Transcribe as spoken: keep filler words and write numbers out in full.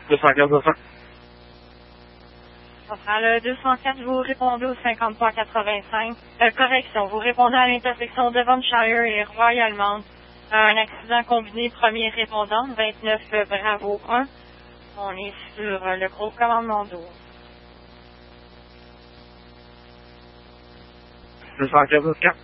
deux cent quinze deux cents. On prend le deux cent quatre, vous répondez au cinquante-trois quatre-vingt-cinq. Euh, correction, vous répondez à l'intersection Devonshire et Royal-Mount. Un accident combiné, premier répondant, vingt-neuf euh, Bravo un. On est sur euh, le gros commandement douze. deux cent quinze deux cents.